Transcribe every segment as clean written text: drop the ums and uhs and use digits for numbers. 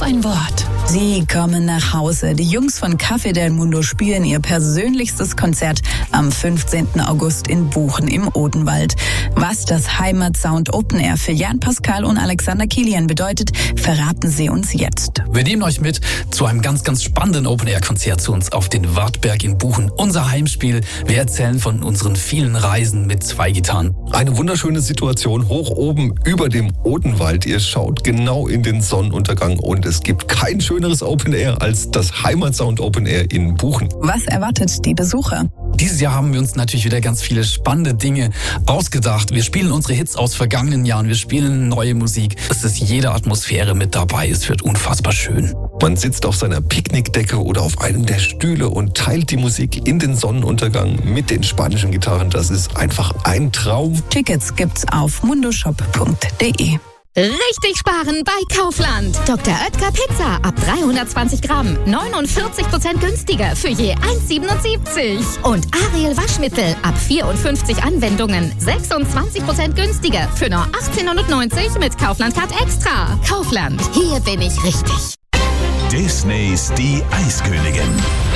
ein Wort. Sie kommen nach Hause. Die Jungs von Café del Mundo spielen ihr persönlichstes Konzert am 15. August in Buchen im Odenwald. Was das Heimatsound Open Air für Jan Pascal und Alexander Kilian bedeutet, verraten sie uns jetzt. Wir nehmen euch mit zu einem ganz, ganz spannenden Open Air Konzert zu uns auf den Wartberg in Buchen. Unser Heimspiel. Wir erzählen von unseren vielen Reisen mit 2 Gitarren. Eine wunderschöne Situation hoch oben über dem Odenwald. Ihr schaut genau in den Sonnenuntergang und es gibt kein schöneres Open Air als das Heimatsound Open Air in Buchen. Was erwartet die Besucher? Dieses Jahr haben wir uns natürlich wieder ganz viele spannende Dinge ausgedacht. Wir spielen unsere Hits aus vergangenen Jahren, wir spielen neue Musik. Es ist jede Atmosphäre mit dabei, es wird unfassbar schön. Man sitzt auf seiner Picknickdecke oder auf einem der Stühle und teilt die Musik in den Sonnenuntergang mit den spanischen Gitarren. Das ist einfach ein Traum. Tickets gibt's auf mundoshop.de. Richtig sparen bei Kaufland. Dr. Oetker Pizza ab 320 Gramm. 49% günstiger für je 1,77. Und Ariel Waschmittel ab 54 Anwendungen. 26% günstiger für nur 18,90 mit Kaufland Card Extra. Kaufland, hier bin ich richtig. Disneys Die Eiskönigin.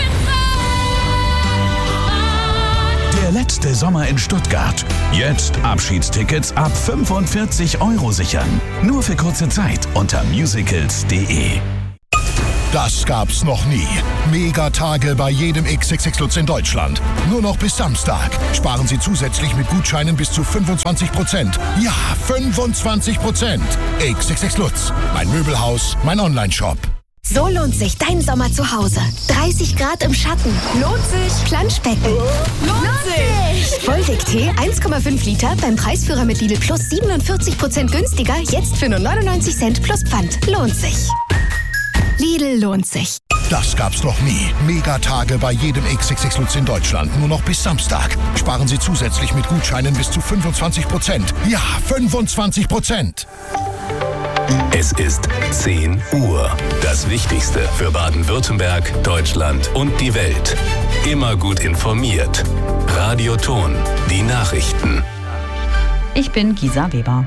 Der letzte Sommer in Stuttgart. Jetzt Abschiedstickets ab 45 € sichern. Nur für kurze Zeit unter musicals.de. Das gab's noch nie. Megatage bei jedem XXX Lutz in Deutschland. Nur noch bis Samstag. Sparen Sie zusätzlich mit Gutscheinen bis zu 25%. Ja, 25%. XXX Lutz. Mein Möbelhaus, mein Onlineshop. So lohnt sich dein Sommer zu Hause. 30 Grad im Schatten. Lohnt sich. Planschbecken. Lohnt sich. Vollweg-Tee 1,5 Liter beim Preisführer mit Lidl Plus 47% günstiger. Jetzt für nur 99 Cent plus Pfand. Lohnt sich. Lidl lohnt sich. Das gab's noch nie. Megatage bei jedem XXX Lutz in Deutschland. Nur noch bis Samstag. Sparen Sie zusätzlich mit Gutscheinen bis zu 25%. Ja, 25%. Es ist 10 Uhr. Das Wichtigste für Baden-Württemberg, Deutschland und die Welt. Immer gut informiert. Radio Ton, die Nachrichten. Ich bin Gisa Weber.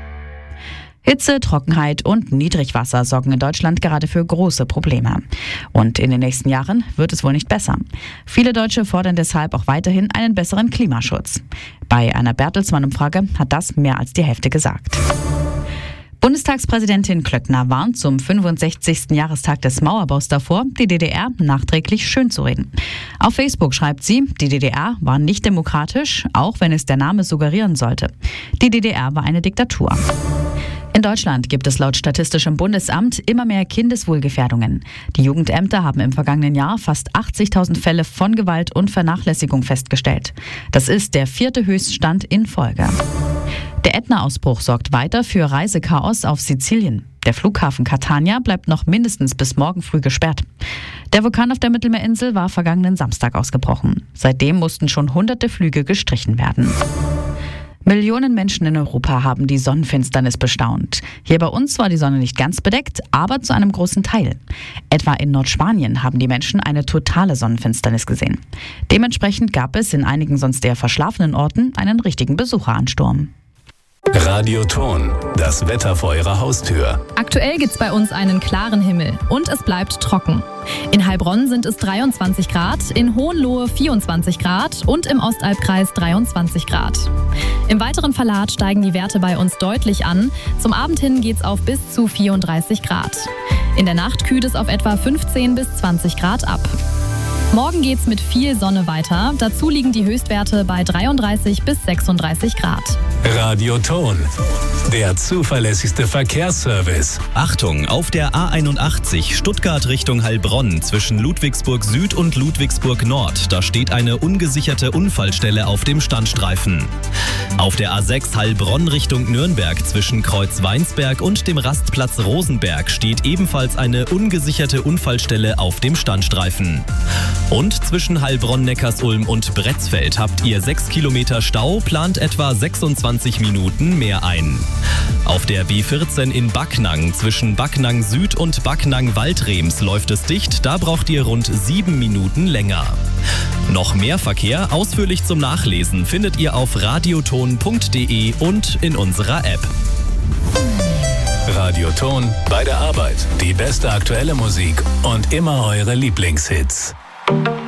Hitze, Trockenheit und Niedrigwasser sorgen in Deutschland gerade für große Probleme. Und in den nächsten Jahren wird es wohl nicht besser. Viele Deutsche fordern deshalb auch weiterhin einen besseren Klimaschutz. Bei einer Bertelsmann-Umfrage hat das mehr als die Hälfte gesagt. Bundestagspräsidentin Klöckner warnt zum 65. Jahrestag des Mauerbaus davor, die DDR nachträglich schönzureden. Auf Facebook schreibt sie, die DDR war nicht demokratisch, auch wenn es der Name suggerieren sollte. Die DDR war eine Diktatur. In Deutschland gibt es laut Statistischem Bundesamt immer mehr Kindeswohlgefährdungen. Die Jugendämter haben im vergangenen Jahr fast 80.000 Fälle von Gewalt und Vernachlässigung festgestellt. Das ist der 4. Höchststand in Folge. Der Ätna-Ausbruch sorgt weiter für Reisechaos auf Sizilien. Der Flughafen Catania bleibt noch mindestens bis morgen früh gesperrt. Der Vulkan auf der Mittelmeerinsel war vergangenen Samstag ausgebrochen. Seitdem mussten schon hunderte Flüge gestrichen werden. Millionen Menschen in Europa haben die Sonnenfinsternis bestaunt. Hier bei uns war die Sonne nicht ganz bedeckt, aber zu einem großen Teil. Etwa in Nordspanien haben die Menschen eine totale Sonnenfinsternis gesehen. Dementsprechend gab es in einigen sonst eher verschlafenen Orten einen richtigen Besucheransturm. Radio Ton, das Wetter vor Ihrer Haustür. Aktuell gibt's bei uns einen klaren Himmel und es bleibt trocken. In Heilbronn sind es 23 Grad, in Hohenlohe 24 Grad und im Ostalbkreis 23 Grad. Im weiteren Verlauf steigen die Werte bei uns deutlich an. Zum Abend hin geht's auf bis zu 34 Grad. In der Nacht kühlt es auf etwa 15 bis 20 Grad ab. Morgen geht's mit viel Sonne weiter. Dazu liegen die Höchstwerte bei 33 bis 36 Grad. Radio Ton, der zuverlässigste Verkehrsservice. Achtung, auf der A81 Stuttgart Richtung Heilbronn zwischen Ludwigsburg Süd und Ludwigsburg Nord. Da steht eine ungesicherte Unfallstelle auf dem Standstreifen. Auf der A6 Heilbronn Richtung Nürnberg zwischen Kreuz Weinsberg und dem Rastplatz Rosenberg steht ebenfalls eine ungesicherte Unfallstelle auf dem Standstreifen. Und zwischen Heilbronn-Neckarsulm und Bretzfeld habt ihr 6 Kilometer Stau, plant etwa 26 Minuten mehr ein. Auf der B14 in Backnang zwischen Backnang Süd und Backnang Waldrems läuft es dicht, da braucht ihr rund 7 Minuten länger. Noch mehr Verkehr ausführlich zum Nachlesen findet ihr auf radioton.de und in unserer App. Radio Ton, bei der Arbeit die beste aktuelle Musik und immer eure Lieblingshits.